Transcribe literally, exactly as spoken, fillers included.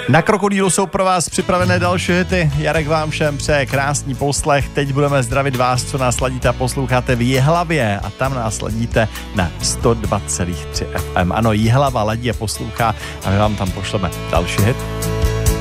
Na Krokodýlu jsou pro vás připravené další hity. Jarek vám všem přeje krásný poslech. Teď budeme zdravit vás, co nás ladíte a posloucháte v Jihlavě, a tam nás ladíte na sto dva celá tři F M. Ano, Jihlava ladí a poslouchá a my vám tam pošleme další hit.